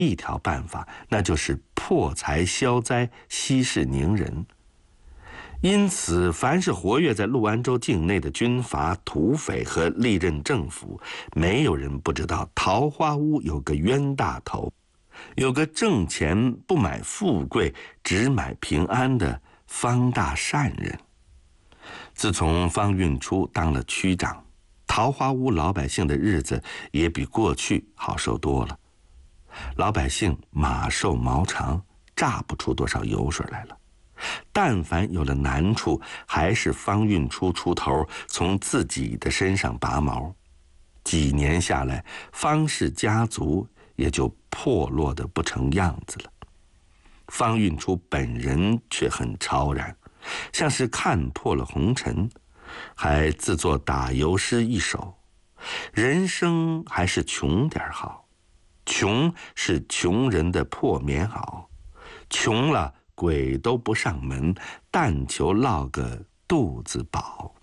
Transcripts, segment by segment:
一条办法，那就是破财消灾，息事宁人。因此，凡是活跃在陆安州境内的军阀、土匪和历任政府，没有人不知道桃花坞有个冤大头，有个挣钱不买富贵，只买平安的方大善人。自从方运初当了区长，桃花坞老百姓的日子也比过去好受多了。老百姓马瘦毛长，榨不出多少油水来了。但凡有了难处，还是方运初出头，从自己的身上拔毛。几年下来，方氏家族也就破落得不成样子了。方运初本人却很超然，像是看破了红尘，还自作打油诗一首：人生还是穷点好，穷是穷人的破棉袄，穷了鬼都不上门，但求落个肚子饱。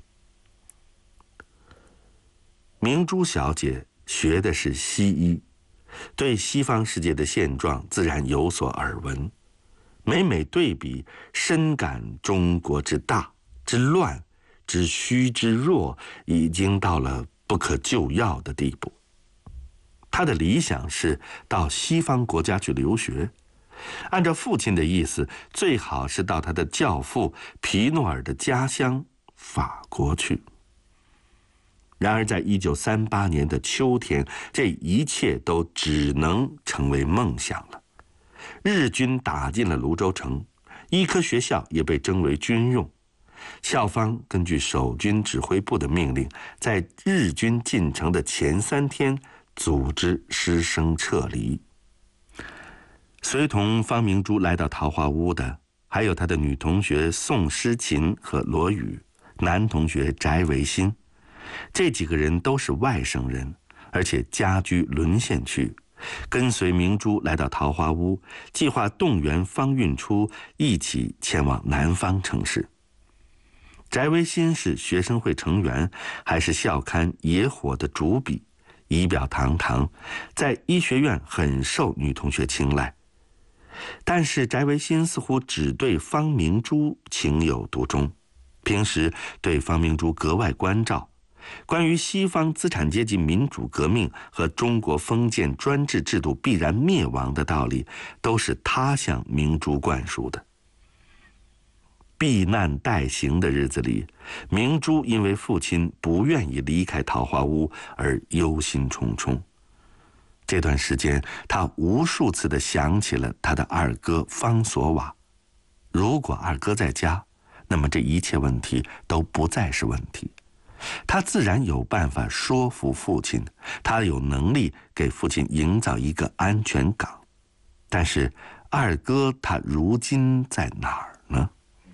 明珠小姐学的是西医，对西方世界的现状自然有所耳闻，每每对比，深感中国之大、之乱、之虚之弱，已经到了不可救药的地步。她的理想是到西方国家去留学，按照父亲的意思，最好是到他的教父皮诺尔的家乡法国去。然而在1938年的秋天，这一切都只能成为梦想了。日军打进了泸州城，医科学校也被征为军用。校方根据守军指挥部的命令，在日军进城的前3天组织师生撤离。随同方明珠来到桃花坞的，还有他的女同学宋诗琴和罗宇，男同学翟维新。这几个人都是外省人，而且家居沦陷区，跟随明珠来到桃花坞，计划动员方运初一起前往南方城市。翟维新是学生会成员，还是校刊《野火》的主笔，仪表堂堂，在医学院很受女同学青睐。但是翟维新似乎只对方明珠情有独钟，平时对方明珠格外关照，关于西方资产阶级民主革命和中国封建专制制度必然灭亡的道理，都是他向明珠灌输的。避难待行的日子里，明珠因为父亲不愿意离开桃花坞而忧心忡忡。这段时间，他无数次地想起了他的二哥方索瓦。如果二哥在家，那么这一切问题都不再是问题。他自然有办法说服父亲，他有能力给父亲营造一个安全港。但是二哥他如今在哪儿呢？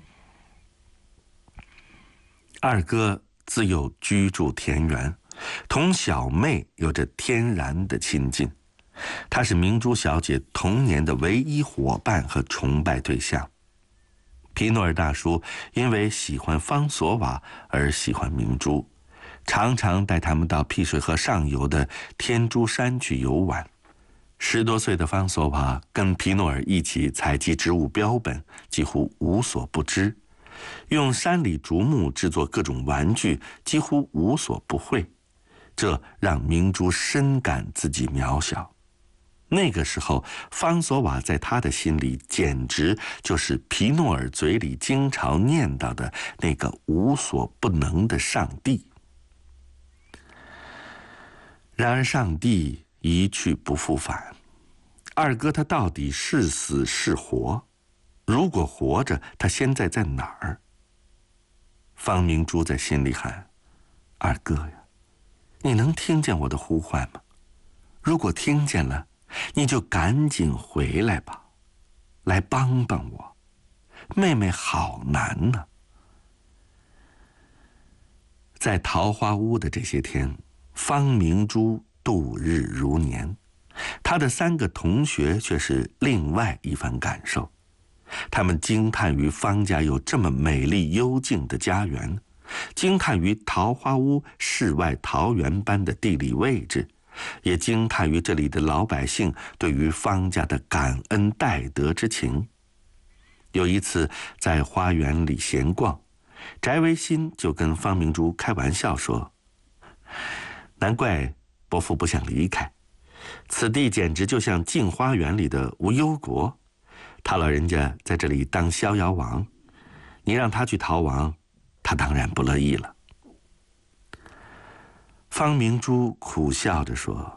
二哥自幼居住田园，同小妹有着天然的亲近，他是明珠小姐童年的唯一伙伴和崇拜对象。皮诺尔大叔因为喜欢方索瓦而喜欢明珠，常常带他们到辟水河上游的天珠山去游玩。10多岁的方索瓦跟皮诺尔一起采集植物标本，几乎无所不知，用山里竹木制作各种玩具，几乎无所不会。这让明珠深感自己渺小。那个时候，方索瓦在他的心里简直就是皮诺尔嘴里经常念叨的那个无所不能的上帝。然而上帝一去不复返，二哥他到底是死是活？如果活着，他现在在哪儿？方明珠在心里喊：二哥呀，你能听见我的呼唤吗？如果听见了，你就赶紧回来吧，来帮帮我，妹妹好难呢。在桃花坞的这些天，方明珠度日如年，她的3个同学却是另外一番感受。他们惊叹于方家有这么美丽幽静的家园，惊叹于桃花坞世外桃源般的地理位置， 也惊叹于这里的老百姓对于方家的感恩戴德之情。有一次在花园里闲逛，翟维新就跟方明珠开玩笑说：“难怪伯父不想离开，此地简直就像镜花园里的无忧国。他老人家在这里当逍遥王，你让他去逃亡，他当然不乐意了。”方明珠苦笑着说：“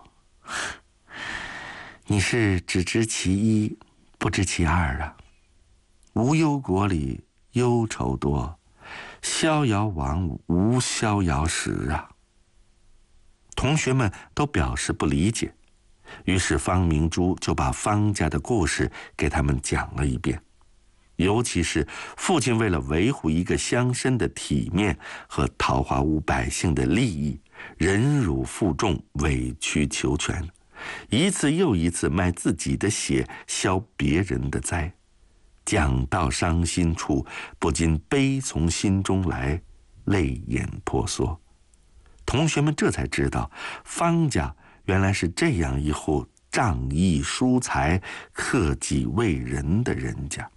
你是只知其一，不知其二啊。无忧国里忧愁多，逍遥王无逍遥时啊。”同学们都表示不理解，于是方明珠就把方家的故事给他们讲了一遍。尤其是父亲为了维护一个乡绅的体面和桃花坞百姓的利益，忍辱负重，委曲求全，一次又一次卖自己的血，消别人的灾。讲到伤心处，不禁悲从心中来，泪眼婆娑。同学们这才知道，方家原来是这样一户仗义疏财、克己为人的人家。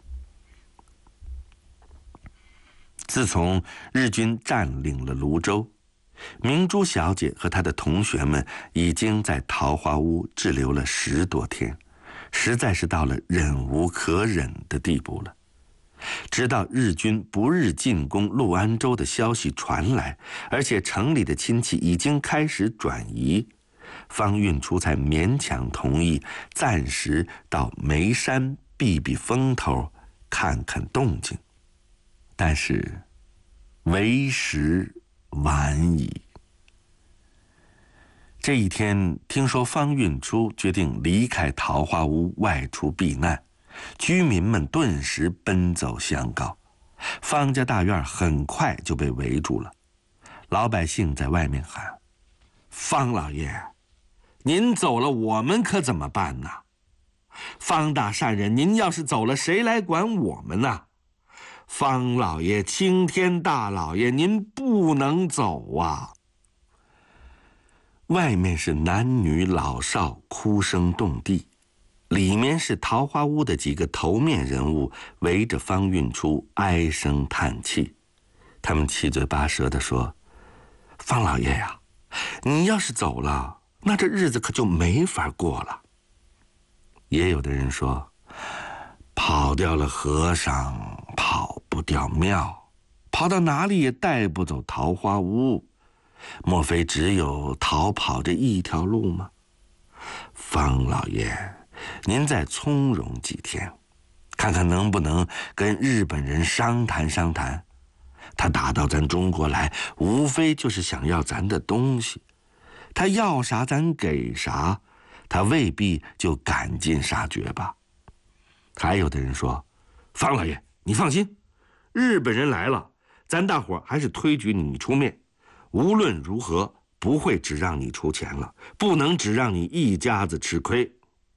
自从日军占领了泸州，明珠小姐和她的同学们已经在桃花坞滞留了10多天，实在是到了忍无可忍的地步了。直到日军不日进攻陆安州的消息传来，而且城里的亲戚已经开始转移，方运初才勉强同意暂时到眉山避避风头，看看动静。但是为时晚矣。这一天，听说方运初决定离开桃花坞外出避难，居民们顿时奔走相告，方家大院很快就被围住了。老百姓在外面喊：“方老爷，您走了，我们可怎么办呢？方大善人，您要是走了，谁来管我们呢？方老爷，青天大老爷，您不能走啊！”外面是男女老少哭声动地，里面是桃花坞的几个头面人物围着方运初唉声叹气。他们七嘴八舌地说：“方老爷呀，你要是走了，那这日子可就没法过了。”也有的人说：“跑掉了和尚，跑不掉庙，跑到哪里也带不走桃花坞，莫非只有逃跑这一条路吗？方老爷，您再从容几天，看看能不能跟日本人商谈商谈。他打到咱中国来，无非就是想要咱的东西，他要啥咱给啥，他未必就赶尽杀绝吧。”还有的人说：“方老爷，你放心，日本人来了，咱大伙还是推举你出面，无论如何不会只让你出钱了，不能只让你一家子吃亏。”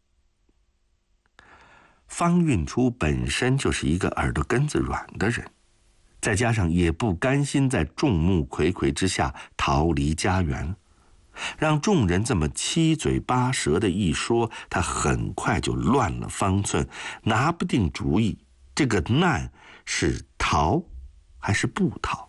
方运初本身就是一个耳朵根子软的人，再加上也不甘心在众目睽睽之下逃离家园，让众人这么七嘴八舌的一说，他很快就乱了方寸，拿不定主意，这个难是逃还是不逃。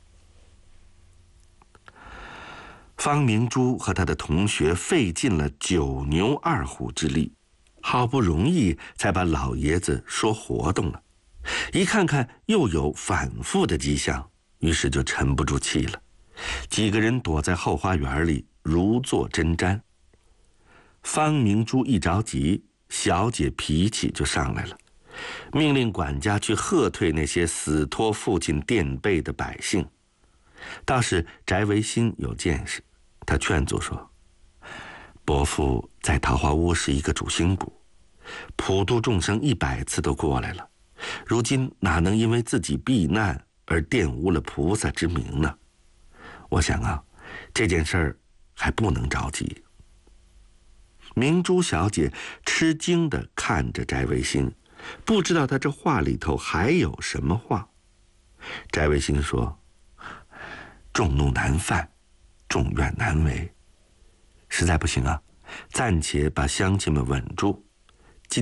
方明珠和他的同学费尽了9牛2虎之力，好不容易才把老爷子说活动了。一看看又有反复的迹象，于是就沉不住气了。几个人躲在后花园里如坐针毡。方明珠一着急，小姐脾气就上来了，命令管家去喝退那些死托父亲垫背的百姓。倒是翟维新有见识，他劝阻说：“伯父在桃花坞是一个主心骨，普度众生100次都过来了，如今哪能因为自己避难而玷污了菩萨之名呢？我想啊，这件事儿还不能着急。”明珠小姐吃惊地看着翟维新，不知道他这话里头还有什么话。翟维新说：“众怒难犯，众怨难为， 实在不行啊，暂且把乡亲们稳住，